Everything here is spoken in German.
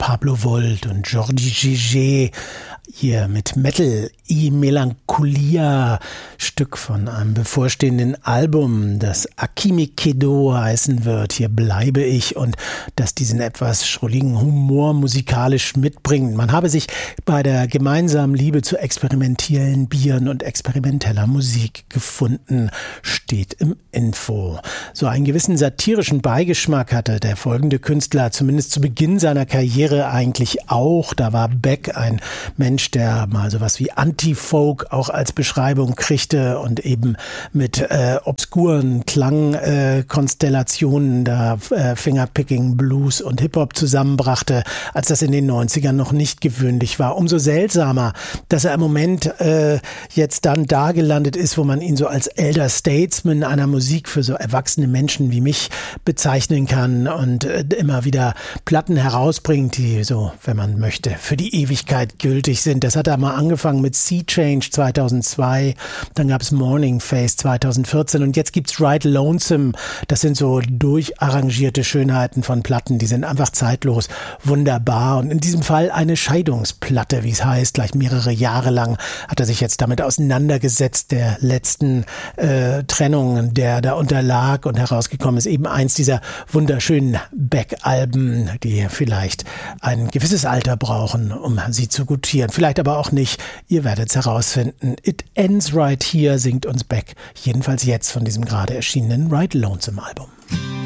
Pablo Volt und Georges Gégé hier mit Metal I Melancholia, Stück von einem bevorstehenden Album, das Akimi-Kedo heißen wird. Hier bleibe ich, und das diesen etwas schrulligen Humor musikalisch mitbringt. Man habe sich bei der gemeinsamen Liebe zu experimentellen Bieren und experimenteller Musik gefunden, steht im Info. So einen gewissen satirischen Beigeschmack hatte der folgende Künstler zumindest zu Beginn seiner Karriere eigentlich auch. Da war Beck ein Mensch, der mal sowas wie Anti-Folk auch als Beschreibung kriegte und eben mit obskuren Klangkonstellationen da Fingerpicking, Blues und Hip-Hop zusammenbrachte, als das in den 90ern noch nicht gewöhnlich war. Umso seltsamer, dass er im Moment jetzt dann da gelandet ist, wo man ihn so als Elder Statesman einer Musik für so erwachsene Menschen wie mich bezeichnen kann und immer wieder Platten herausbringt, die so, wenn man möchte, für die Ewigkeit gültig sind. Das hat er mal angefangen mit Sea Change 2002, dann gab es Morning Face 2014 und jetzt gibt's Ride Lonesome. Das sind so durcharrangierte Schönheiten von Platten, die sind einfach zeitlos, wunderbar, und in diesem Fall eine Scheidungsplatte, wie es heißt. Gleich mehrere Jahre lang hat er sich jetzt damit auseinandergesetzt, der letzten Trennung, der da unterlag, und herausgekommen ist eben eins dieser wunderschönen Beck-Alben, die vielleicht ein gewisses Alter brauchen, um sie zu gutieren. Vielleicht aber auch nicht. Ihr werdet es herausfinden. It Ends Right Here singt uns Beck. Jedenfalls jetzt von diesem gerade erschienenen Ride Lonesome Album.